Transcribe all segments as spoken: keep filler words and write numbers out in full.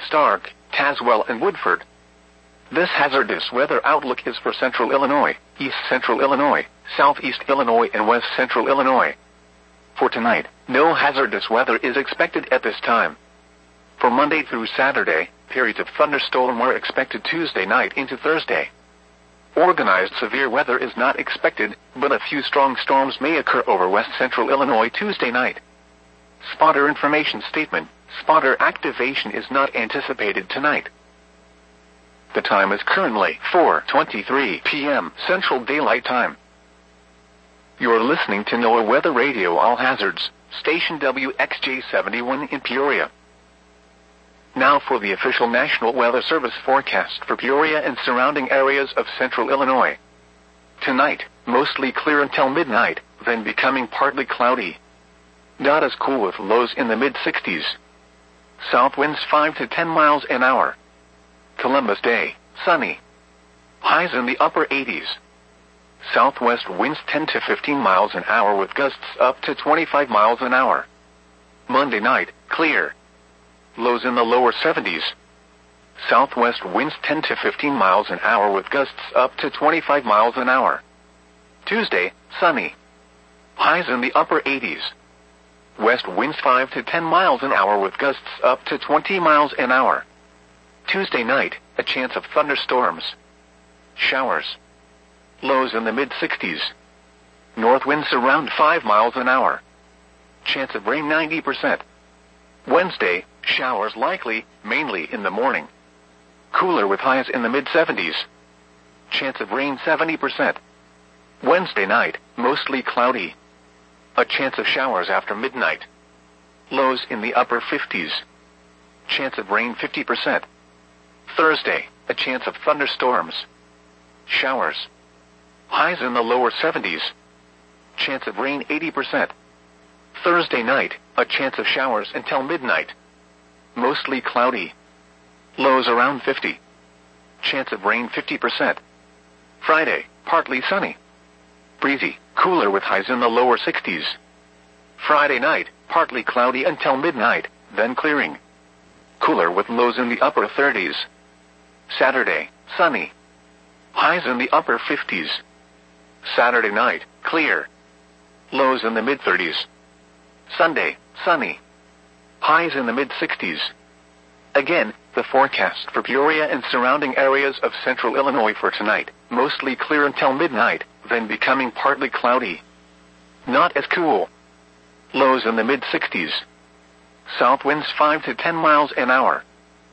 Stark, Tazewell, and Woodford. This hazardous weather outlook is for central Illinois, east central Illinois, southeast Illinois, and west central Illinois. For tonight, no hazardous weather is expected at this time. For Monday through Saturday, periods of thunderstorm are expected Tuesday night into Thursday. Organized severe weather is not expected, but a few strong storms may occur over west central Illinois Tuesday night. Spotter information statement: spotter activation is not anticipated tonight. The time is currently four twenty-three p m Central Daylight Time. You're listening to NOAA Weather Radio All Hazards, station W X J seventy-one in Peoria. Now for the official National Weather Service forecast for Peoria and surrounding areas of central Illinois. Tonight, mostly clear until midnight, then becoming partly cloudy. Not as cool with lows in the mid sixties. South winds five to ten miles an hour. Columbus Day, sunny. Highs in the upper eighties. Southwest winds ten to fifteen miles an hour with gusts up to twenty-five miles an hour. Monday night, clear. Lows in the lower seventies. Southwest winds ten to fifteen miles an hour with gusts up to twenty-five miles an hour. Tuesday, sunny. Highs in the upper eighties. West winds five to ten miles an hour with gusts up to twenty miles an hour. Tuesday night, a chance of thunderstorms. Showers. Lows in the mid sixties. North winds around five miles an hour. Chance of rain ninety percent. Wednesday, showers likely, mainly in the morning. Cooler with highs in the mid seventies. Chance of rain seventy percent. Wednesday night, mostly cloudy. A chance of showers after midnight. Lows in the upper fifties. Chance of rain fifty percent. Thursday, a chance of thunderstorms. Showers. Highs in the lower seventies. Chance of rain eighty percent. Thursday night, a chance of showers until midnight. Mostly cloudy. Lows around fifty. Chance of rain fifty percent. Friday, partly sunny. Breezy, cooler with highs in the lower sixties. Friday night, partly cloudy until midnight, then clearing. Cooler with lows in the upper thirties. Saturday, sunny. Highs in the upper fifties. Saturday night, clear. Lows in the mid thirties. Sunday, sunny. Highs in the mid sixties. Again, the forecast for Peoria and surrounding areas of central Illinois for tonight, mostly clear until midnight, then becoming partly cloudy. Not as cool. Lows in the mid sixties. South winds five to ten miles an hour.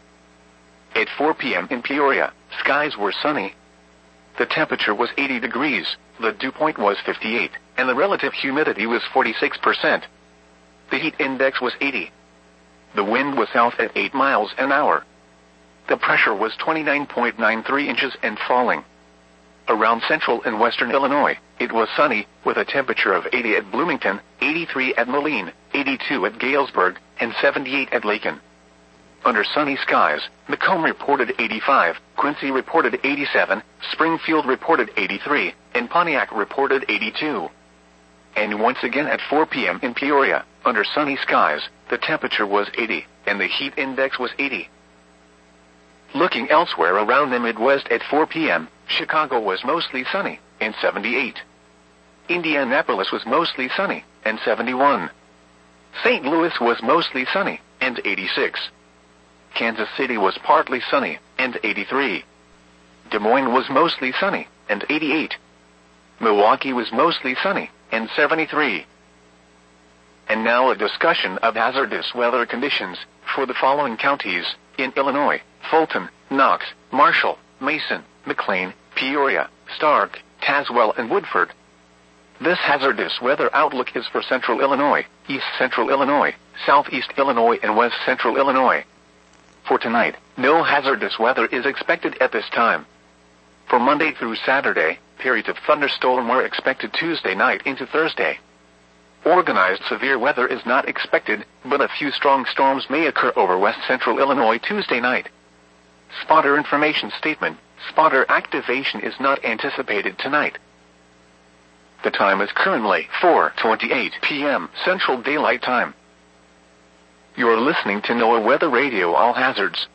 At four p m in Peoria, skies were sunny. The temperature was eighty degrees, the dew point was fifty-eight, and the relative humidity was forty-six percent. The heat index was eighty. The wind was south at eight miles an hour. The pressure was twenty-nine point nine three inches and falling. Around central and western Illinois, it was sunny, with a temperature of eighty at Bloomington, eighty-three at Moline, eighty-two at Galesburg, and seventy-eight at Lakin. Under sunny skies, Macomb reported eighty-five, Quincy reported eighty-seven, Springfield reported eighty-three, and Pontiac reported eighty-two. And once again at four p m in Peoria, under sunny skies, the temperature was eighty, and the heat index was eighty. Looking elsewhere around the Midwest at four p m, Chicago was mostly sunny, and seventy-eight. Indianapolis was mostly sunny, and seventy-one. Saint Louis was mostly sunny, and eighty-six. Kansas City was partly sunny, and eighty-three. Des Moines was mostly sunny, and eighty-eight. Milwaukee was mostly sunny, and seventy-three. And now a discussion of hazardous weather conditions for the following counties in Illinois: Fulton, Knox, Marshall, Mason, McLean, Peoria, Stark, Tazewell, and Woodford. This hazardous weather outlook is for central Illinois, east central Illinois, southeast Illinois, and west central Illinois. For tonight, no hazardous weather is expected at this time. For Monday through Saturday, periods of thunderstorm are expected Tuesday night into Thursday. Organized severe weather is not expected, but a few strong storms may occur over west central Illinois Tuesday night. Spotter information statement: spotter activation is not anticipated tonight. The time is currently four twenty-eight p m Central Daylight Time. You're listening to NOAA Weather Radio All Hazards,